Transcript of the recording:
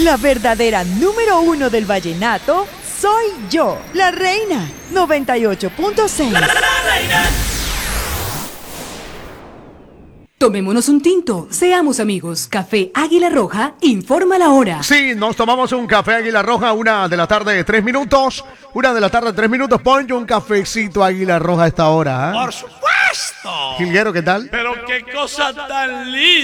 La verdadera número 1 del vallenato soy yo, la reina. 98.6. Tomémonos un tinto, seamos amigos. Café Águila Roja informa la hora. Sí, nos tomamos un café Águila Roja, 1:03. 1:03. Ponte un cafecito Águila Roja a esta hora. Por supuesto. Jilguero, ¿qué tal? Pero qué cosa tan linda.